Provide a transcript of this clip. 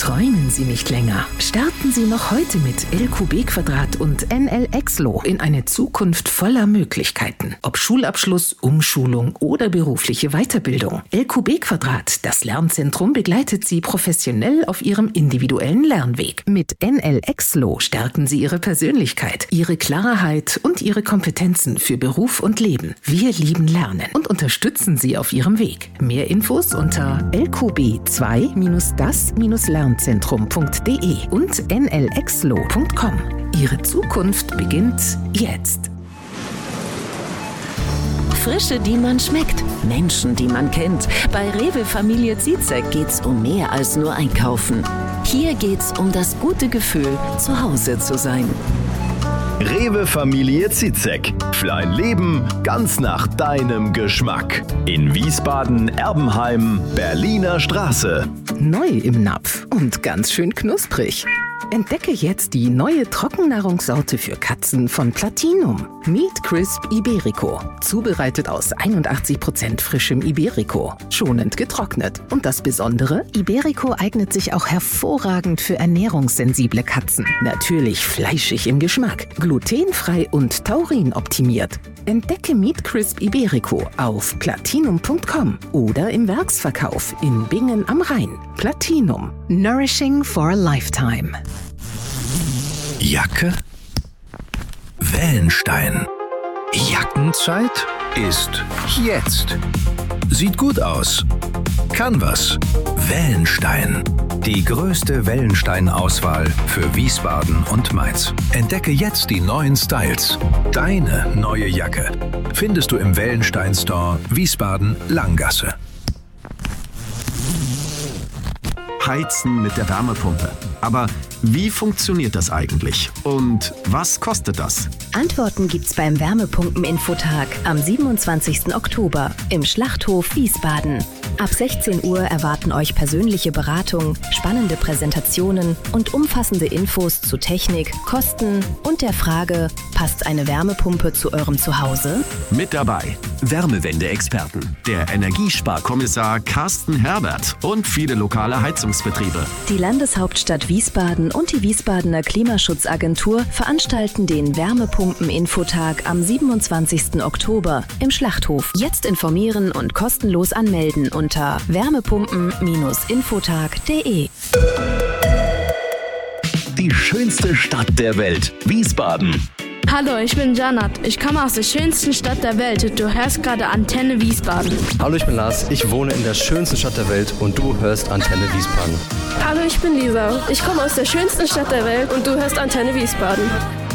Träumen Sie nicht länger. Starten Sie noch heute mit LQB² und NL-Exlo in eine Zukunft voller Möglichkeiten. Ob Schulabschluss, Umschulung oder berufliche Weiterbildung. LQB², das Lernzentrum, begleitet Sie professionell auf Ihrem individuellen Lernweg. Mit NL-Exlo stärken Sie Ihre Persönlichkeit, Ihre Klarheit und Ihre Kompetenzen für Beruf und Leben. Wir lieben Lernen und unterstützen Sie auf Ihrem Weg. Mehr Infos unter lqb2-das-lernzentrum.de und nlexlo.com. Ihre Zukunft beginnt jetzt. Frische, die man schmeckt. Menschen, die man kennt. Bei Rewe Familie Zitzek geht's um mehr als nur einkaufen. Hier geht's um das gute Gefühl, zu Hause zu sein. Rewe Familie Zitzek. Für ein Leben ganz nach deinem Geschmack. In Wiesbaden, Erbenheim, Berliner Straße. Neu im Napf und ganz schön knusprig. Entdecke jetzt die neue Trockennahrungssorte für Katzen von Platinum. Meat Crisp Iberico. Zubereitet aus 81% frischem Iberico. Schonend getrocknet. Und das Besondere? Iberico eignet sich auch hervorragend für ernährungssensible Katzen. Natürlich fleischig im Geschmack. Glutenfrei und taurinoptimiert. Entdecke Meat Crisp Iberico auf platinum.com oder im Werksverkauf in Bingen am Rhein. Platinum. Nourishing for a lifetime. Jacke? Wellenstein. Jackenzeit ist jetzt. Sieht gut aus. Kann was. Wellenstein. Die größte Wellenstein-Auswahl für Wiesbaden und Mainz. Entdecke jetzt die neuen Styles. Deine neue Jacke findest du im Wellenstein-Store Wiesbaden-Langgasse. Heizen mit der Wärmepumpe. Aber wie funktioniert das eigentlich? Und was kostet das? Antworten gibt's beim Wärmepumpen-Infotag am 27. Oktober im Schlachthof Wiesbaden. Ab 16 Uhr erwarten euch persönliche Beratung, spannende Präsentationen und umfassende Infos zu Technik, Kosten und der Frage, passt eine Wärmepumpe zu eurem Zuhause? Mit dabei Wärmewende-Experten, der Energiesparkommissar Carsten Herbert und viele lokale Heizungsbetriebe. Die Landeshauptstadt Wiesbaden und die Wiesbadener Klimaschutzagentur veranstalten den Wärmepumpen-Infotag am 27. Oktober im Schlachthof. Jetzt informieren und kostenlos anmelden unter wärmepumpen-infotag.de. Die schönste Stadt der Welt, Wiesbaden. Hallo, ich bin Janat. Ich komme aus der schönsten Stadt der Welt. Du hörst gerade Antenne Wiesbaden. Hallo, ich bin Lars. Ich wohne in der schönsten Stadt der Welt und du hörst Antenne Wiesbaden. Hallo, ich bin Lisa. Ich komme aus der schönsten Stadt der Welt und du hörst Antenne Wiesbaden.